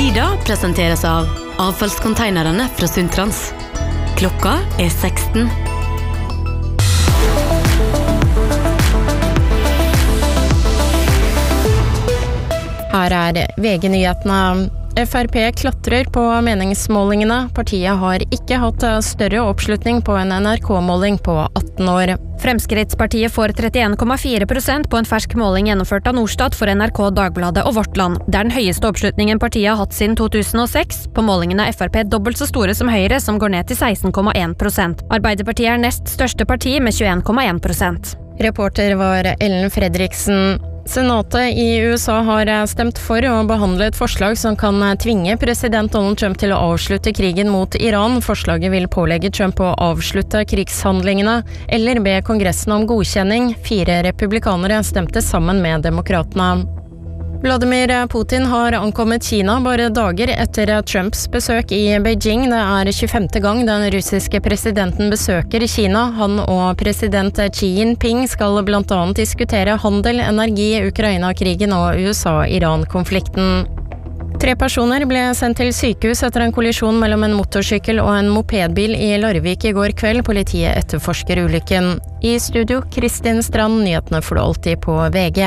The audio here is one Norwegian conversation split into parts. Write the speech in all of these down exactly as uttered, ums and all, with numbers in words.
Sida presenteres av avfallskonteinerne fra Sundtrans. Klokka er seksten. Her er V G-nyhetene. F R P klatrer på meningsmålingene. Partiet har ikke hatt større oppslutning på en N R K-måling på atten år. Fremskrittspartiet får trettien komma fire prosent på en fersk måling gjennomført av Norstat for N R K, Dagbladet og Vårt Land. Det er den høyeste oppslutningen partiet har hatt siden to tusen og seks. På målingen er F R P dobbelt så store som Høyre, som går ned til seksten komma en prosent. Arbeiderpartiet er nest største parti med tjueen komma en prosent. Reporter var Ellen Fredriksen. Senatet i U S A har stemt for å behandle et forslag som kan tvinge president Donald Trump til å avslutte krigen mot Iran. Forslaget vil pålegge Trump å avslutte krigshandlingene, eller be Kongressen om godkjenning. Fire republikanere stemte sammen med demokratene. Vladimir Putin har ankommet Kina bare dager etter Trumps besøk i Beijing. Det er tjuefemte gang den russiske presidenten besøker Kina. Han og president Xi Jinping skal blant annet diskutere handel, energi, Ukraina-krigen og U S A-Iran-konflikten. Tre personer ble sendt til sykehus etter en kollisjon mellom en motorsykkel og en mopedbil i Larvik i går kveld. Politiet etterforsker ulykken. I studio, Kristin Strand, nyhetene får du alltid på V G.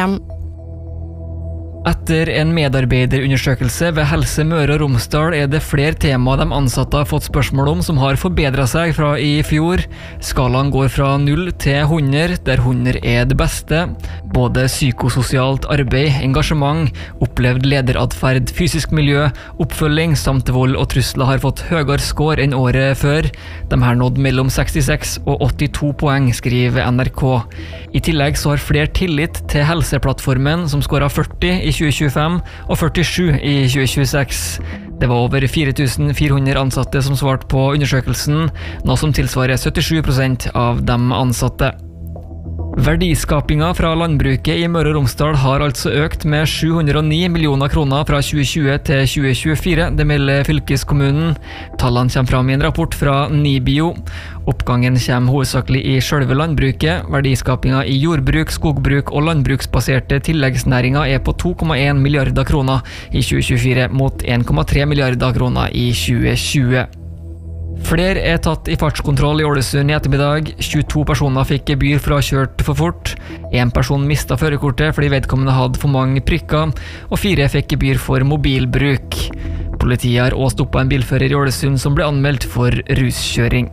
Etter en medarbeiderundersøkelse ved Helse Møre og Romsdal er det flere temaer de ansatte har fått spørsmål om som har forbedret seg fra i fjor. Skalaen går fra null til hundre, der hundre er det beste. Både psykososialt arbeid, engasjement, opplevd lederatferd, fysisk miljø, oppfølging samt vold og trusler har fått høyere score enn året før. De har nådd mellom sekstiseks og åttito poeng, skriver N R K. I tillegg så har flere tillit til Helseplattformen, som skåret førti i tjue tjuefem og førtisju i tjue tjueseks. Det var over fire tusen fire hundre ansatte som svarte på undersøkelsen, noe som tilsvarer syttisju prosent av de ansatte. Verdiskapinga fra landbruket i Møre og Romsdal har altså økt med sju hundre og ni millioner kroner fra tjue tjue til tjue tjuefire, det melder fylkeskommunen. Tallene kommer fram i en rapport fra Nibio. Oppgangen kommer hovedsakelig i selve landbruket. Verdiskapinga i jordbruk, skogbruk og landbruksbaserte tilleggsnæringer er på to komma en milliarder kroner i tjue tjuefire mot en komma tre milliarder kroner i tjue tjue. Flere er tatt i fartskontroll i Ålesund i ettermiddag. tjueto personer fikk gebyr for å ha kjørt for fort. En person mistet førerkortet fordi vedkommende hadde for mange prikker, og fire fikk gebyr for mobilbruk. Politiet har også stoppet en bilfører i Ålesund som ble anmeldt for ruskjøring.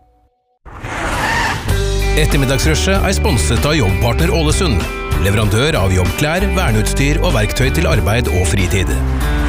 Ettermiddagsrushet er sponset av Jobbpartner Ålesund, leverandør av jobbklær, verneutstyr og verktøy til arbeid og fritid.